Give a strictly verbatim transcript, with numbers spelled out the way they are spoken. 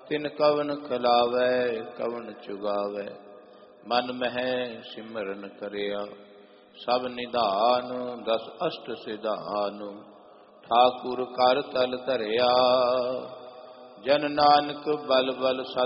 ਤਿਨ ਕਵਨ ਖਿਲਾਵੈ ਕਵਨ ਚੁਗਾਵੈ। ਮਨ ਮਹਿ ਸਿਮਰਨ ਕਰਿਆ ਸਭ ਨਿਧਾਨ, ਦਸ ਅਸ਼ਟ ਸਿਧਾਨ। ਠਾਕੁਰ ਕਰ ਤਲ ਧਰਿਆ ਜਨ ਨਾਨਕ ਬਲ ਬਲ ਸਤ